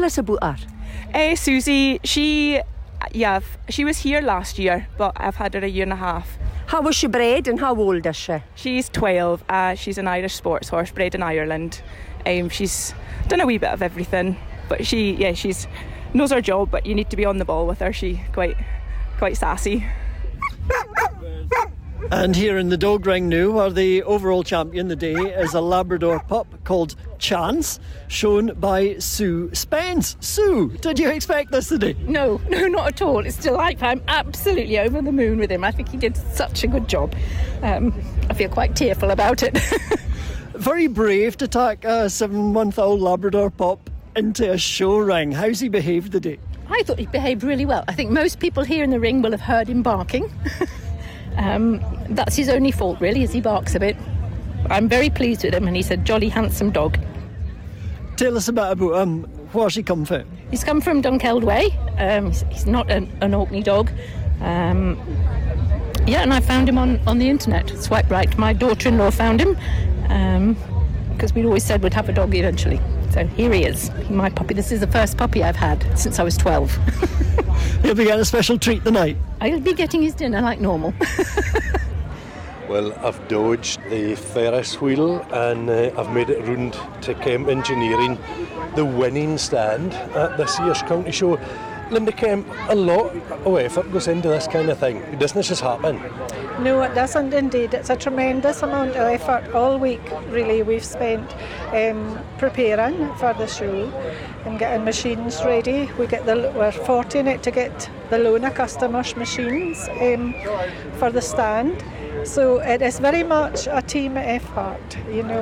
Tell us about her. Susie, she was here last year, but I've had her a year and a half. How was she bred and how old is she? She's 12. She's an Irish sports horse bred in Ireland. She's done a wee bit of everything, but she's knows her job. But you need to be on the ball with her. She's quite sassy. And here in the dog ring now, where the overall champion the day is a Labrador pup called Chance, shown by Sue Spence. Sue, did you expect this today? No, not at all. It's delightful. I'm absolutely over the moon with him. I think he did such a good job. I feel quite tearful about it. Very brave to tack a 7-month-old Labrador pup into a show ring. How's he behaved today? I thought he behaved really well. I think most people here in the ring will have heard him barking. That's his only fault, really, is he barks a bit. I'm very pleased with him, and he's a jolly handsome dog. Tell us a bit about him. Where's he come from? He's come from Dunkeld Way. He's not an Orkney dog. And I found him on the internet. Swipe right. My daughter-in-law found him because we'd always said we'd have a dog eventually. So here he is, my puppy. This is the first puppy I've had since I was 12. He'll be getting a special treat tonight. I'll be getting his dinner like normal. Well, I've dodged the Ferris wheel and I've made it round to Kemp Engineering, the winning stand at this year's county show. Linda Kemp, a lot of effort goes into this kind of thing. It doesn't just happen. No, it doesn't indeed. It's a tremendous amount of effort all week, really. We've spent preparing for the show and getting machines ready. We're fortunate to get the Lona customers' machines for the stand. So it is very much a team effort,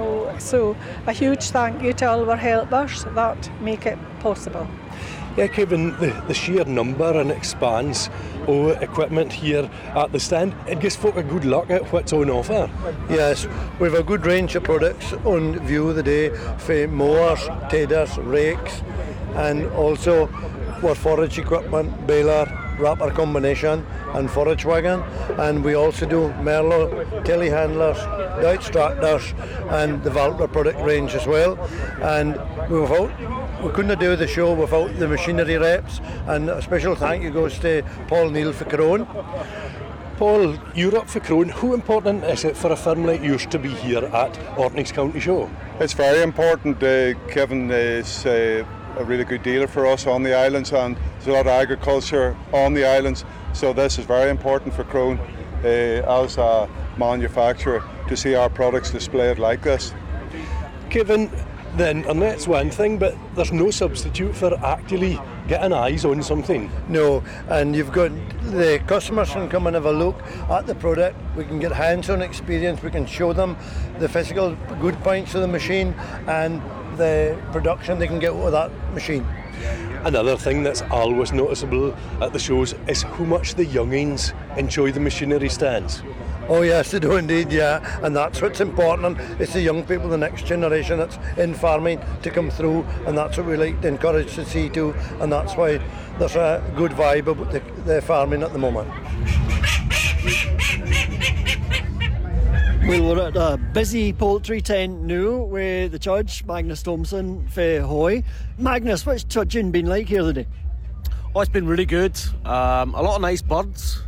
So a huge thank you to all our helpers that make it possible. Yeah, Kevin, the sheer number and expanse of equipment here at the stand, it gives folk a good look at what's on offer. Yes, we have a good range of products on view the day for mowers, teders, rakes, and also our forage equipment, baler, wrapper combination and forage wagon, and we also do Merlot telehandlers, Deutz tractors and the Valtra product range as well. And we couldn't do the show without the machinery reps, and a special thank you goes to Paul Neal for Crone. Paul, you're up for Crone. How important is it for a firm like yours to be here at Orkney's County Show? It's very important. Kevin is a really good dealer for us on the islands, and there's a lot of agriculture on the islands, so this is very important for Crone as a manufacturer to see our products displayed like this. Kevin, then, and that's one thing, but there's no substitute for actually getting eyes on something. No, and you've got the customers can come and have a look at the product. We can get hands-on experience. We can show them the physical good points of the machine and the production they can get out of that machine. Another thing that's always noticeable at the shows is how much the youngins enjoy the machinery stands. Oh yes, they do indeed, yeah, and that's what's important. It's the young people, the next generation that's in farming to come through, and that's what we like to encourage to see too, and that's why there's a good vibe about the farming at the moment. Well, we're at a busy poultry tent now with the judge, Magnus Thompson for Hoy. Magnus, what's judging been like here today? Oh, it's been really good. A lot of nice birds.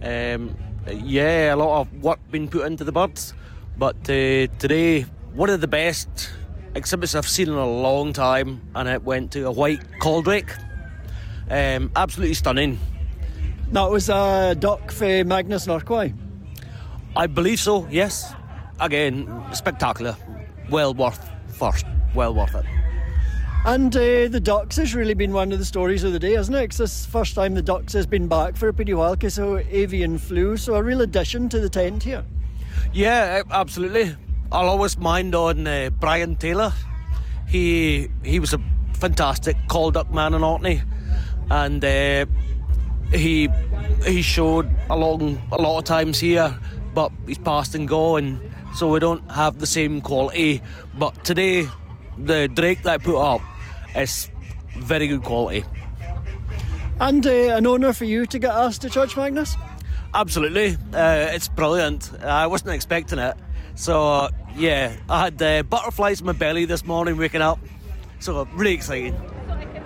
A lot of work been put into the birds. But today, one of the best exhibits I've seen in a long time, and it went to a white caldrake. Absolutely stunning. That was a duck for Magnus Norquay? I believe so, yes. Again, spectacular. Well worth it. And the ducks has really been one of the stories of the day, hasn't it? It's this first time the ducks has been back for a pretty while because of avian flu, so a real addition to the tent here. Yeah, absolutely. I'll always mind on Brian Taylor. He was a fantastic call duck man in Orkney, and he showed a lot of times here, but he's passed and gone, so we don't have the same quality. But today, the drake that I put up is very good quality. And an honour for you to get asked to judge, Magnus? Absolutely. It's brilliant. I wasn't expecting it. So, I had butterflies in my belly this morning waking up. So, really exciting.